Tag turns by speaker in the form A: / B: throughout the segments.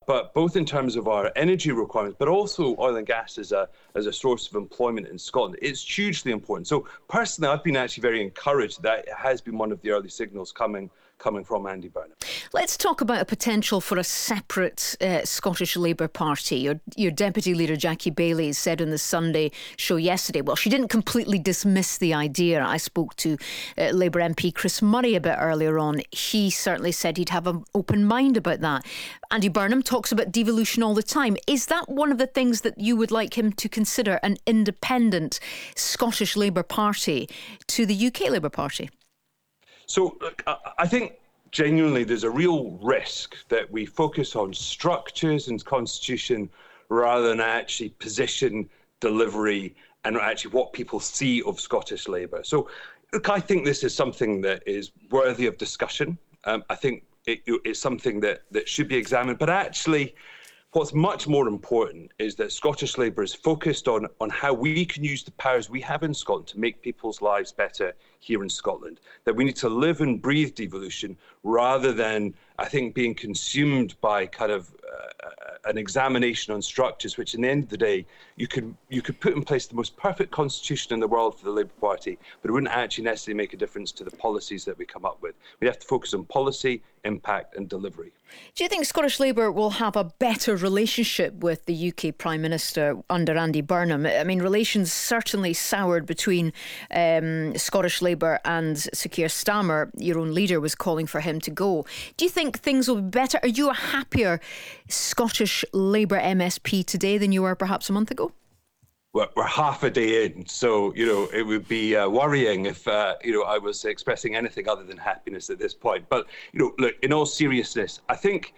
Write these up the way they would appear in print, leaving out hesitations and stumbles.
A: but both in terms of our energy requirements, but also oil and gas as a source of employment in Scotland, it's hugely important. So personally, I've been actually very encouraged that it has been one of the early signals coming from Andy Burnham.
B: Let's talk about a potential for a separate Scottish Labour Party. Your Deputy Leader Jackie Baillie said on the Sunday show yesterday, well, she didn't completely dismiss the idea. I spoke to Labour MP Chris Murray a bit earlier on. He certainly said he'd have an open mind about that. Andy Burnham talks about devolution all the time. Is that one of the things that you would like him to consider, an independent Scottish Labour Party to the UK Labour Party?
A: So look, I think genuinely there's a real risk that we focus on structures and constitution rather than actually position, delivery, and actually what people see of Scottish Labour. So look, I think this is something that is worthy of discussion. I think it's something that should be examined. But actually, what's much more important is that Scottish Labour is focused on how we can use the powers we have in Scotland to make people's lives better here in Scotland. That we need to live and breathe devolution rather than, I think, being consumed by kind of an examination on structures, which in the end of the day, you could put in place the most perfect constitution in the world for the Labour Party, but it wouldn't actually necessarily make a difference to the policies that we come up with. We have to focus on policy, impact and delivery.
B: Do you think Scottish Labour will have a better relationship with the UK Prime Minister under Andy Burnham? I mean, relations certainly soured between Scottish Labour and Sir Keir Starmer. Your own leader was calling for him to go. Do you think things will be better? Are you a happier Scottish Labour MSP today than you were perhaps a month ago?
A: We're half a day in, so it would be worrying if I was expressing anything other than happiness at this point. But look, in all seriousness, I think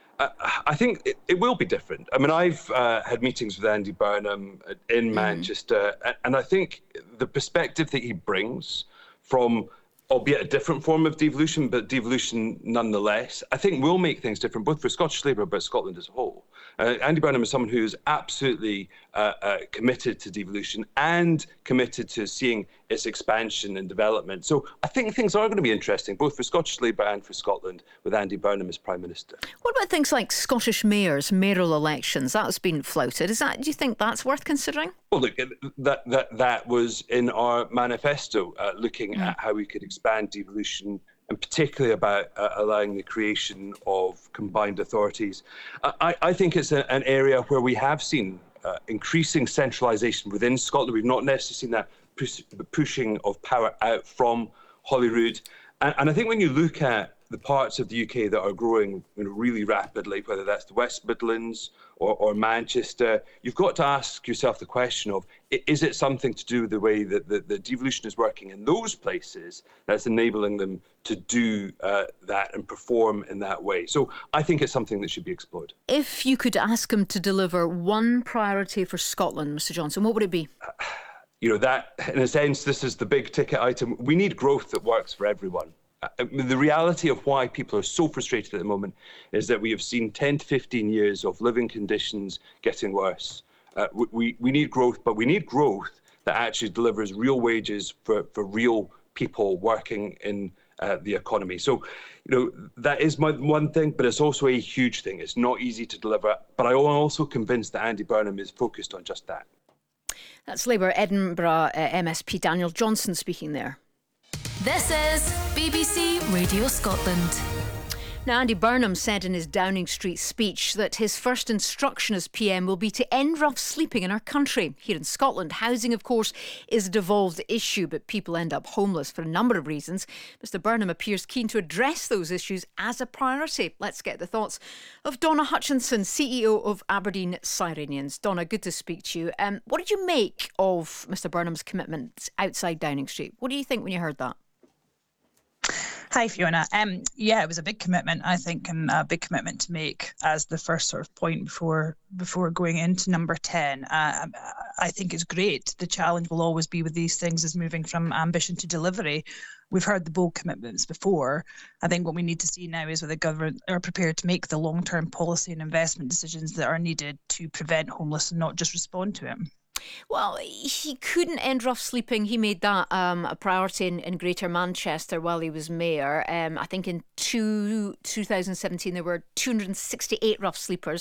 A: it will be different. I mean, I've had meetings with Andy Burnham in Manchester, and I think the perspective that he brings from, albeit a different form of devolution, but devolution nonetheless, I think will make things different, both for Scottish Labour but Scotland as a whole. Andy Burnham is someone who is absolutely committed to devolution and committed to seeing its expansion and development. So I think things are going to be interesting, both for Scottish Labour and for Scotland, with Andy Burnham as Prime Minister.
B: What about things like Scottish mayors, mayoral elections? That's been floated. Do you think that's worth considering?
A: Well, look, that was in our manifesto, looking at how we could expand devolution, and particularly about allowing the creation of combined authorities. I think it's an area where we have seen increasing centralisation within Scotland. We've not necessarily seen that pushing of power out from Holyrood. And I think when you look at the parts of the UK that are growing really rapidly, whether that's the West Midlands or Manchester, you've got to ask yourself the question of, is it something to do with the way that the devolution is working in those places that's enabling them to do that and perform in that way? So I think it's something that should be explored.
B: If you could ask him to deliver one priority for Scotland, Mr Johnson, what would it be?
A: That, in a sense, this is the big ticket item. We need growth that works for everyone. The reality of why people are so frustrated at the moment is that we have seen 10 to 15 years of living conditions getting worse. We need growth, but we need growth that actually delivers real wages for real people working in the economy. So, that is one thing, but it's also a huge thing. It's not easy to deliver, but I'm also convinced that Andy Burnham is focused on just that.
B: That's Labour Edinburgh MSP Daniel Johnson speaking there.
C: This is BBC Radio Scotland.
B: Now, Andy Burnham said in his Downing Street speech that his first instruction as PM will be to end rough sleeping in our country. Here in Scotland, housing, of course, is a devolved issue, but people end up homeless for a number of reasons. Mr Burnham appears keen to address those issues as a priority. Let's get the thoughts of Donna Hutchinson, CEO of Aberdeen Sirenians. Donna, good to speak to you. What did you make of Mr Burnham's commitment outside Downing Street? What do you think when you heard that?
D: Hi, Fiona. Yeah, it was a big commitment, I think, and a big commitment to make as the first sort of point before going into number 10. I think it's great. The challenge will always be with these things is moving from ambition to delivery. We've heard the bold commitments before. I think what we need to see now is whether the government are prepared to make the long-term policy and investment decisions that are needed to prevent homelessness and not just respond to it.
B: Well, he couldn't end rough sleeping. He made that a priority in Greater Manchester while he was mayor. I think in 2017 there were 268 rough sleepers.